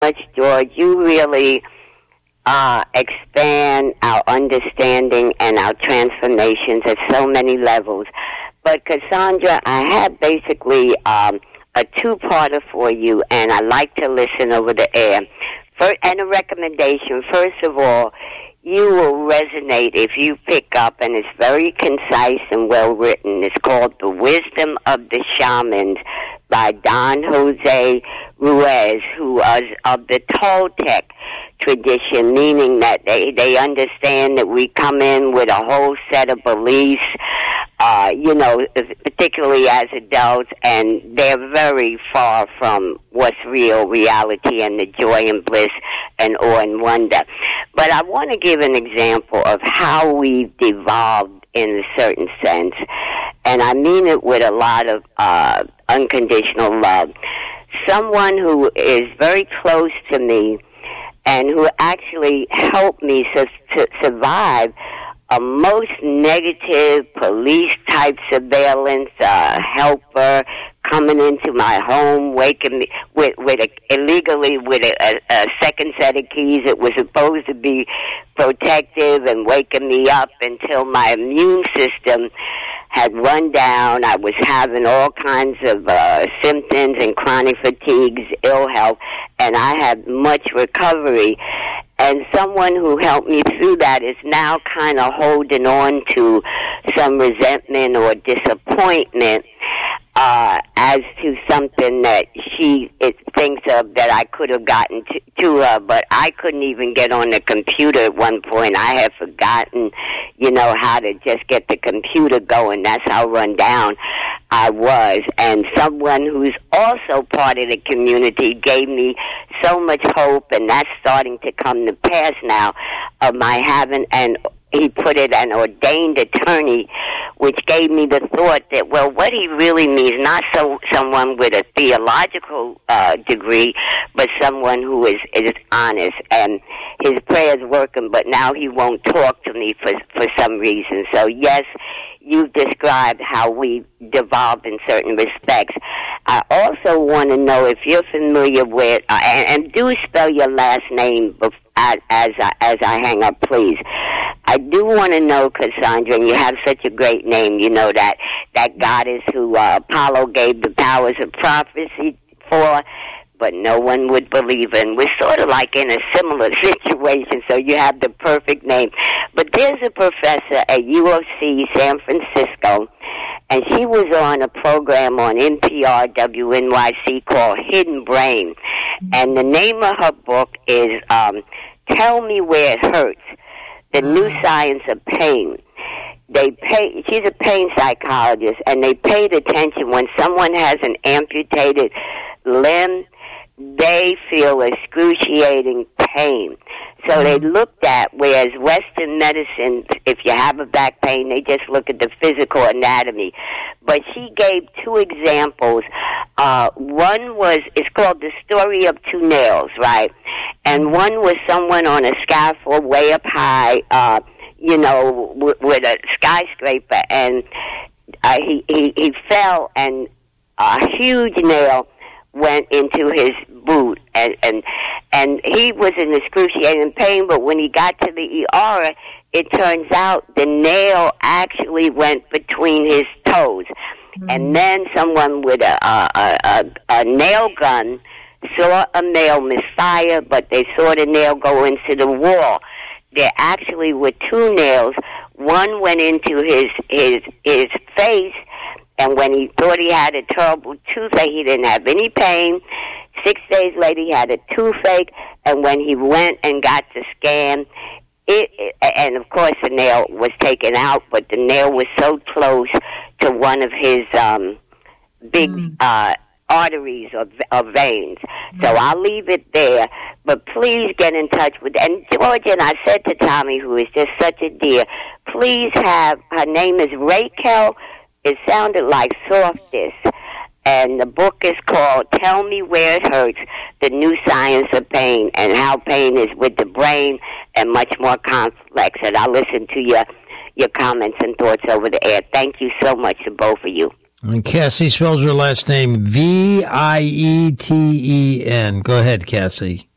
much, George. You really expand our understanding and our transformations at so many levels. But, Cassandra, I have basically a two-parter for you, and I like to listen over the air. And a recommendation. First of all, you will resonate if you pick up, and it's very concise and well written. It's called The Wisdom of the Shamans by Don Jose Ruiz, who is of the Toltec tradition, meaning that they understand that we come in with a whole set of beliefs, particularly as adults, and they're very far from what's real reality and the joy and bliss and awe and wonder. But I want to give an example of how we've evolved in a certain sense, and I mean it with a lot of unconditional love. Someone who is very close to me and who actually helped me to survive a most negative police-type surveillance, helper coming into my home, waking me illegally with a second set of keys. It was supposed to be protective and waking me up until my immune system had run down. I was having all kinds of symptoms and chronic fatigues, ill health, and I had much recovery. And someone who helped me through that is now kind of holding on to some resentment or disappointment as to something that she thinks of that I could have gotten to her, but I couldn't even get on the computer at one point. I had forgotten, how to just get the computer going. That's how run down I was. And someone who's also part of the community gave me so much hope, and that's starting to come to pass now, of my having he put it, an ordained attorney, which gave me the thought that, well, what he really means, not someone with a theological degree, but someone who is honest, and his prayer's working, but now he won't talk to me for some reason. So, yes, you've described how we devolved in certain respects. I also want to know if you're familiar with, and do spell your last name as I hang up, please. I do want to know, Cassandra, and you have such a great name, that goddess who Apollo gave the powers of prophecy for, but no one would believe in. We're sort of like in a similar situation, so you have the perfect name. But there's a professor at U of C, San Francisco, and she was on a program on NPR WNYC called Hidden Brain. And the name of her book is Tell Me Where It Hurts, The New Science of Pain. She's a pain psychologist, and they paid attention when someone has an amputated limb, they feel excruciating pain. So they looked at, whereas Western medicine, if you have a back pain, they just look at the physical anatomy. But she gave two examples. One was, it's called The Story of Two Nails, right? And one was someone on a scaffold way up high, with a skyscraper, and he fell, and a huge nail went into his boot, and he was in excruciating pain, but when he got to the ER, it turns out the nail actually went between his toes. Mm-hmm. And then someone with a nail gun saw a nail misfire, but they saw the nail go into the wall. There actually were two nails. One went into his face, and when he thought he had a terrible toothache, he didn't have any pain. 6 days later, he had a toothache, and when he went and got the scan, and of course the nail was taken out, but the nail was so close to one of his big arteries or veins. So I'll leave it there, but please get in touch with, and Georgia, and I said to Tommy, who is just such a dear, please have, her name is Raquel, it sounded like Softis, and the book is called Tell Me Where It Hurts, The New Science of Pain, and how pain is with the brain and much more complex. And I'll listen to your comments and thoughts over the air. Thank you so much to both of you. And Cassie spells her last name Vieten. Go ahead, Cassie.